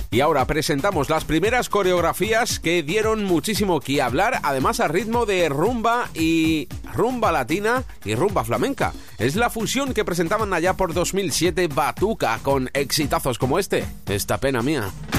Y ahora presentamos las primeras coreografías que dieron muchísimo que hablar, además a ritmo de rumba y rumba latina y rumba flamenca. Es la fusión que presentaban allá por 2007 Batuca, con exitazos como este, Esta pena mía.